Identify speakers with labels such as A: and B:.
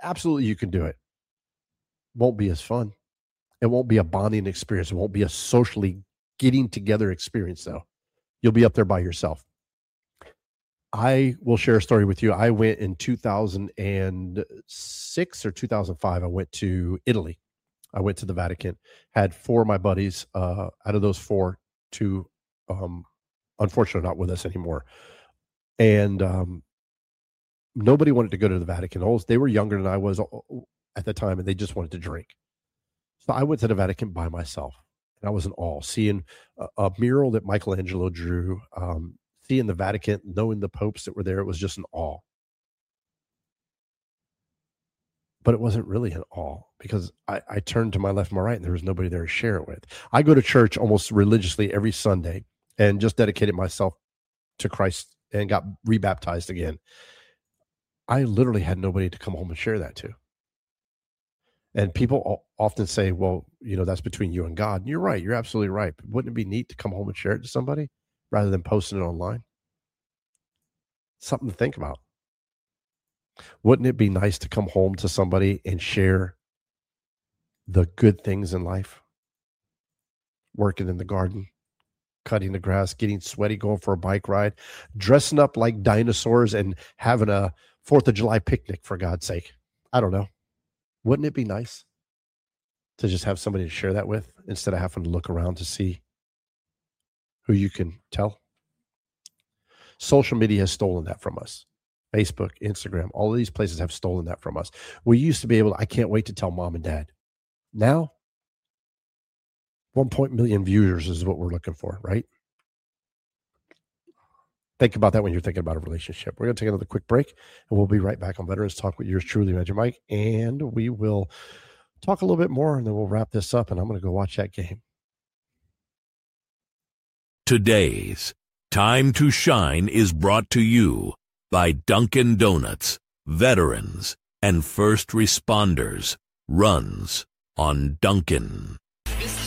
A: Absolutely, you can do it. Won't be as fun. It won't be a bonding experience. It won't be a socially getting together experience, though. You'll be up there by yourself. I will share a story with you. I went in 2006 or 2005. I went to Italy. I went to the Vatican, had four of my buddies. Out of those four, two, unfortunately, not with us anymore. And nobody wanted to go to the Vatican. They were younger than I was at the time, and they just wanted to drink. So I went to the Vatican by myself, and I was in awe, seeing a mural that Michelangelo drew, seeing the Vatican, knowing the popes that were there. It was just an awe. But it wasn't really an awe, because I turned to my left and my right, and there was nobody there to share it with. I go to church almost religiously every Sunday and just dedicated myself to Christ and got rebaptized again. I literally had nobody to come home and share that to. And people often say, well, that's between you and God. And you're right. You're absolutely right. But wouldn't it be neat to come home and share it to somebody rather than posting it online? Something to think about. Wouldn't it be nice to come home to somebody and share the good things in life? Working in the garden, cutting the grass, getting sweaty, going for a bike ride, dressing up like dinosaurs and having a 4th of July picnic, for God's sake. I don't know. Wouldn't it be nice to just have somebody to share that with instead of having to look around to see who you can tell? Social media has stolen that from us. Facebook, Instagram, all of these places have stolen that from us. We used to be able to, I can't wait to tell mom and dad. Now, 1 million viewers is what we're looking for, right? Think about that when you're thinking about a relationship. We're going to take another quick break, and we'll be right back on Veterans Talk with yours truly, Magic Mike, and we will talk a little bit more, and then we'll wrap this up, and I'm going to go watch that game.
B: Today's Time to Shine is brought to you by Dunkin' Donuts, veterans, and first responders. Runs on Dunkin'.